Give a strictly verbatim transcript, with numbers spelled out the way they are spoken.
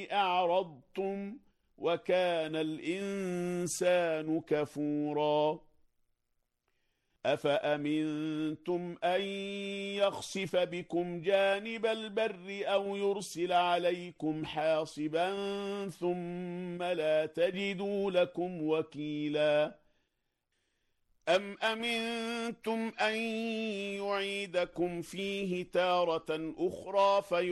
أعرضتم وكان الإنسان كفورا أفأمنتم أن يخسف بكم جانب البر أو يرسل عليكم حاصبا ثم لا تجدوا لكم وكيلا أم أمنتم أن يعيدكم فيه تارة أخرى في